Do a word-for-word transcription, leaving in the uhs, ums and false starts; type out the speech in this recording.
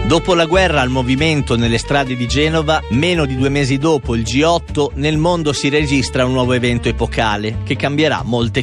Dopo la guerra al movimento nelle strade di Genova, meno di due mesi dopo il G otto, nel mondo si registra un nuovo evento epocale che cambierà molte